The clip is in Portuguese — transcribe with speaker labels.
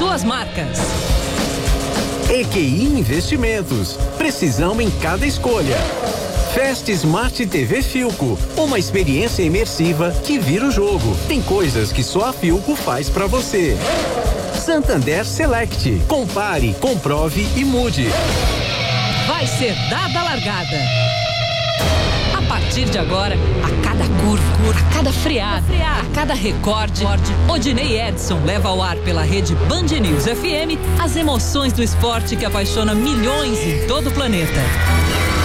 Speaker 1: suas marcas.
Speaker 2: EQI Investimentos. Precisão em cada escolha. Fast Smart TV Philco, uma experiência imersiva que vira o jogo. Tem coisas que só a Philco faz pra você. Santander Select. Compare, comprove e mude.
Speaker 1: Vai ser dada a largada. A partir de agora, a cada curva, a cada freada, a cada recorde, Odinei Edson leva ao ar pela rede Band News FM as emoções do esporte que apaixona milhões em todo o planeta.